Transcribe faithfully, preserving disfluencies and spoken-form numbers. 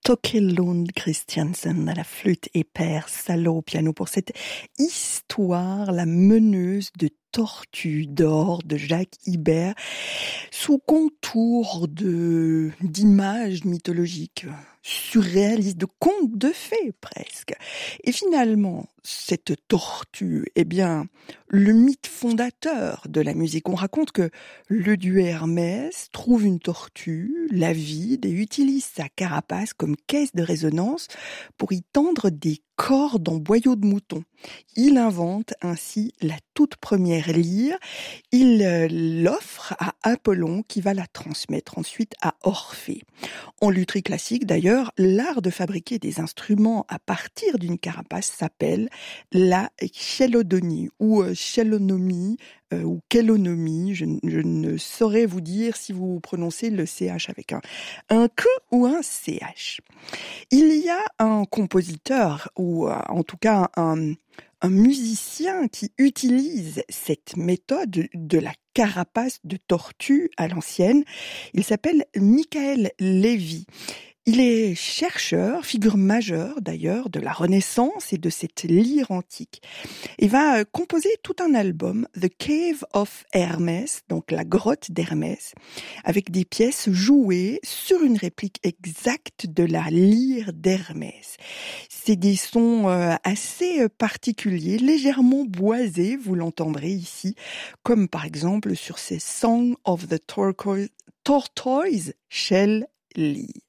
Toke Lund Christiansen à la flûte et Per Salo au piano pour cette histoire, la meneuse de Tortue d'or de Jacques Ibert, sous contour de d'images mythologiques, surréalistes, de contes de fées presque. Et finalement, cette tortue, eh bien, le mythe fondateur de la musique. On raconte que le dieu Hermès trouve une tortue, la vide, et utilise sa carapace comme caisse de résonance pour y tendre des cordes en boyaux de mouton. Il invente ainsi la toute première lyre. Il euh, l'offre à Apollon qui va la transmettre ensuite à Orphée. En lutherie classique d'ailleurs, l'art de fabriquer des instruments à partir d'une carapace s'appelle la chélodonie ou euh, chélonomie euh, ou kélonomie. Je, je ne saurais vous dire si vous prononcez le C H avec un, un Q ou un C H. Il y a un compositeur ou euh, en tout cas un, un musicien qui utilise cette méthode de la carapace de tortue à l'ancienne. Il s'appelle Michael Lévy. Il est chercheur, figure majeure d'ailleurs de la Renaissance et de cette lyre antique. Il va composer tout un album, The Cave of Hermès, donc la grotte d'Hermès, avec des pièces jouées sur une réplique exacte de la lyre d'Hermès. C'est des sons assez particuliers, légèrement boisés, vous l'entendrez ici, comme par exemple sur ces Song of the Turquoise, Tortoise Shell Lyre.